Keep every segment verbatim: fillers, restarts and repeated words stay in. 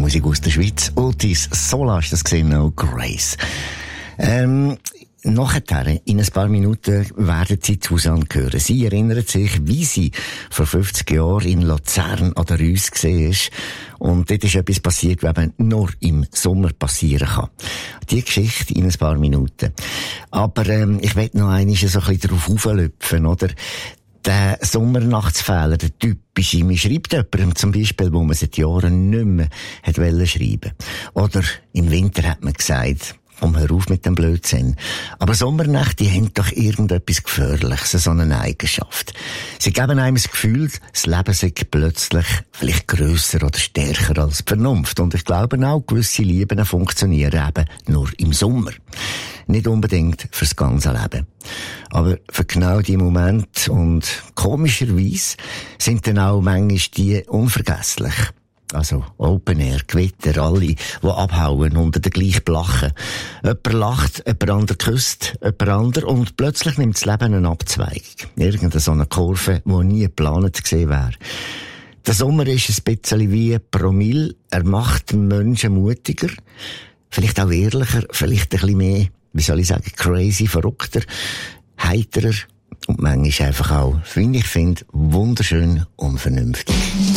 Musik aus der Schweiz. Otis Sola ist das gesehen, No Grace. Ähm, Nachher, in ein paar Minuten, werden Sie Susanne hören. Sie erinnert sich, wie sie vor fünfzig Jahren in Luzern an der Reuss war. Und dort ist etwas passiert, was eben nur im Sommer passieren kann. Die Geschichte in ein paar Minuten. Aber ähm, ich will noch einmal so ein bisschen darauf auflüpfen, oder? Der Sommernachtsfehler, der typische. Man schreibt jemandem zum Beispiel, wo man seit Jahren nicht mehr hat schreiben. Oder im Winter hat man gesagt, komm, hör auf mit dem Blödsinn. Aber Sommernächte, die haben doch irgendetwas Gefährliches, so eine Eigenschaft. Sie geben einem das Gefühl, das Leben sei plötzlich vielleicht grösser oder stärker als die Vernunft. Und ich glaube auch, gewisse Lieben funktionieren eben nur im Sommer. Nicht unbedingt fürs ganze Leben. Aber für genau die Momente und komischerweise sind dann auch manchmal die unvergesslich. Also Open Air, Gewitter, alle, die abhauen unter der gleichen Blache. Jemand lacht, jemand anderer küsst, jemand anderer und plötzlich nimmt das Leben eine Abzweigung. Irgendeine so eine Kurve, die nie geplant gewesen wäre. Der Sommer ist ein bisschen wie ein Promille. Er macht den Menschen mutiger, vielleicht auch ehrlicher, vielleicht ein bisschen mehr, wie soll ich sagen, crazy, verrückter, heiterer und manchmal einfach auch, wie ich finde, wunderschön unvernünftig.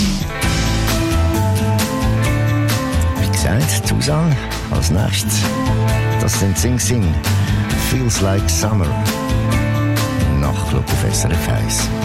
Susanne als nächstes. Das sind Sing Sing. Feels Like Summer. Nachtclub auf S R F eins.